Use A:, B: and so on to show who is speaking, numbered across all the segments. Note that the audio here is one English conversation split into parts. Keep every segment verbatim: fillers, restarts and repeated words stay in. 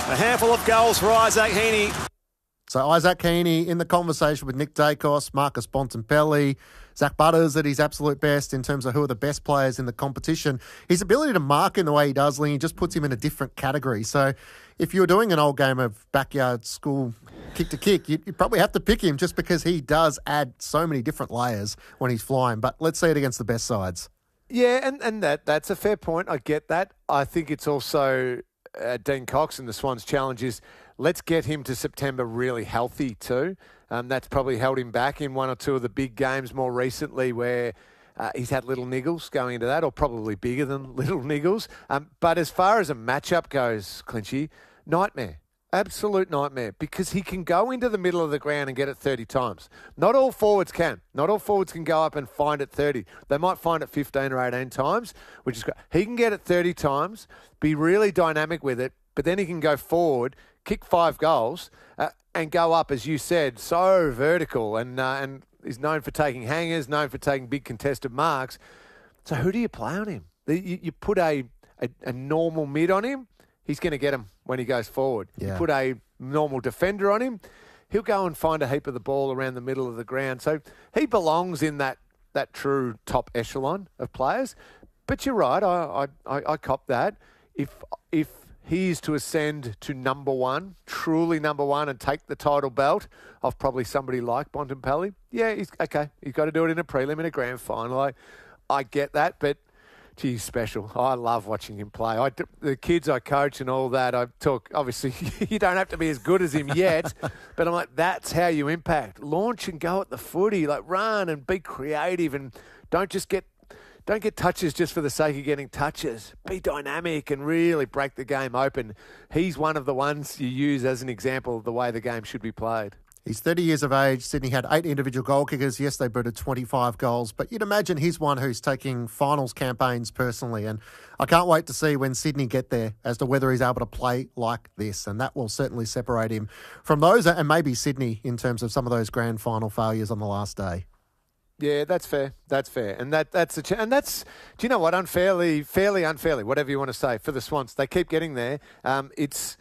A: A handful of goals for Isaac Heaney.
B: So Isaac Heaney in the conversation with Nick Dacos, Marcus Bontempelli, Zach Butters at his absolute best in terms of who are the best players in the competition. His ability to mark in the way he does, Ling, just puts him in a different category. So if you're doing an old game of backyard school kick to kick, you you probably have to pick him just because he does add so many different layers when he's flying. But let's see it against the best sides.
C: Yeah, and, and that that's a fair point. I get that. I think it's also uh, Dean Cox and the Swans' challenge is let's get him to September really healthy too. Um, that's probably held him back in one or two of the big games more recently where uh, he's had little niggles going into that, or probably bigger than little niggles. Um, but as far as a matchup goes, Clinchy, nightmare. Absolute nightmare, because he can go into the middle of the ground and get it thirty times. Not all forwards can. Not all forwards can go up and find it thirty. They might find it fifteen or eighteen times, which is great. He can get it thirty times, be really dynamic with it, but then he can go forward, kick five goals, uh, and go up, as you said, so vertical, and uh, and is known for taking hangers, known for taking big contested marks. So who do you play on him? You, you put a, a, a normal mid on him, he's going to get him when he goes forward.
B: Yeah.
C: You put a normal defender on him, he'll go and find a heap of the ball around the middle of the ground. So he belongs in that that true top echelon of players. But you're right, I I, I, I cop that. If if he is to ascend to number one, truly number one, and take the title belt of probably somebody like Bontempelli, yeah, he's okay. He's got to do it in a prelim, in a grand final. I, I get that, but gee, he's special. I love watching him play. I, the kids I coach and all that, I talk, obviously, you don't have to be as good as him yet, but I'm like, that's how you impact. Launch and go at the footy, like run and be creative, and don't just get Don't get touches just for the sake of getting touches. Be dynamic and really break the game open. He's one of the ones you use as an example of the way the game should be played.
B: He's thirty years of age. Sydney had eight individual goal kickers. Yes, they booted twenty-five goals, but you'd imagine he's one who's taking finals campaigns personally, and I can't wait to see when Sydney get there as to whether he's able to play like this, and that will certainly separate him from those, and maybe Sydney in terms of some of those grand final failures on the last day.
C: Yeah, that's fair. That's fair, and that that's a ch- and that's. Do you know what? Unfairly, fairly, unfairly, whatever you want to say for the Swans, they keep getting there. Um, it's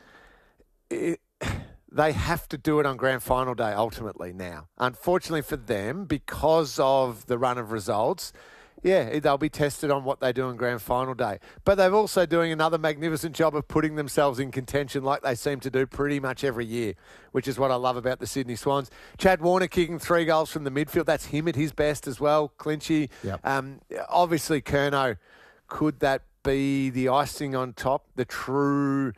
C: it, they have to do it on grand final day ultimately now. Unfortunately for them, because of the run of results. Yeah, they'll be tested on what they do on grand final day. But they're also doing another magnificent job of putting themselves in contention like they seem to do pretty much every year, which is what I love about the Sydney Swans. Chad Warner kicking three goals from the midfield. That's him at his best as well, Clinchy.
B: Yep.
C: Um, obviously, Curnow, could that be the icing on top, the true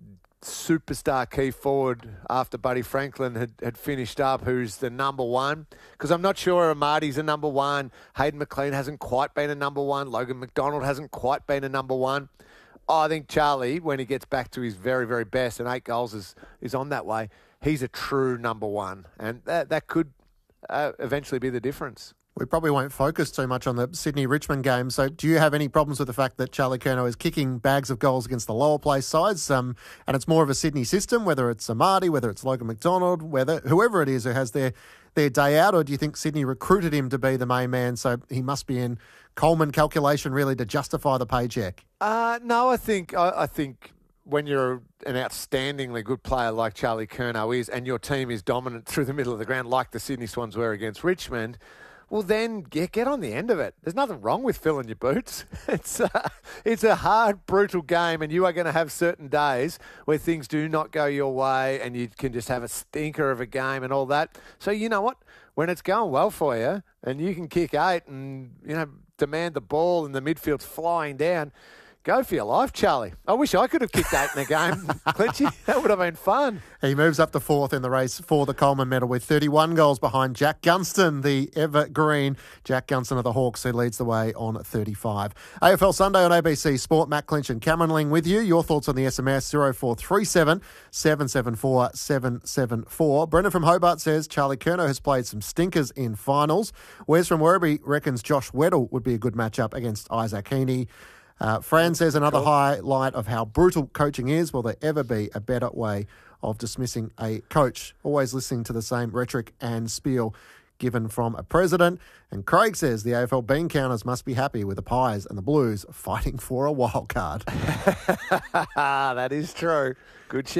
C: superstar key forward after Buddy Franklin had, had finished up, who's the number one? Because I'm not sure Amati's a number one. Hayden McLean hasn't quite been a number one. Logan McDonald hasn't quite been a number one. Oh, I think Charlie, when he gets back to his very, very best, and eight goals is, is on that way, he's a true number one. And that, that could uh, eventually be the difference.
B: We probably won't focus too much on the Sydney-Richmond game. So do you have any problems with the fact that Charlie Curnow is kicking bags of goals against the lower place sides? Um, and it's more of a Sydney system, whether it's Amati, whether it's Logan McDonald, whether whoever it is who has their, their day out, or do you think Sydney recruited him to be the main man, so he must be in Coleman calculation really to justify the paycheck?
C: Uh, no, I think I, I think when you're an outstandingly good player like Charlie Curnow is, and your team is dominant through the middle of the ground like the Sydney Swans were against Richmond, well, then get, get on the end of it. There's nothing wrong with filling your boots. It's a, it's a hard, brutal game, and you are going to have certain days where things do not go your way and you can just have a stinker of a game and all that. So you know what? When it's going well for you and you can kick eight and, you know, demand the ball and the midfield's flying down, go for your life, Charlie. I wish I could have kicked eight in a game, Clinchy. That would have been fun.
B: He moves up to fourth in the race for the Coleman medal with thirty-one goals behind Jack Gunston, the evergreen Jack Gunston of the Hawks, who leads the way on thirty-five. A F L Sunday on A B C Sport. Matt Clinch and Cameron Ling with you. Your thoughts on the S M S zero four three seven, seven seven four, seven seven four. Brendan from Hobart says Charlie Curnow has played some stinkers in finals. Wes from Werribee reckons Josh Weddle would be a good matchup against Isaac Heaney. Uh, Fran says another cool. highlight of how brutal coaching is. Will there ever be a better way of dismissing a coach? Always listening to the same rhetoric and spiel given from a president. And Craig says the A F L bean counters must be happy with the Pies and the Blues fighting for a wild card.
C: That is true. Good shit.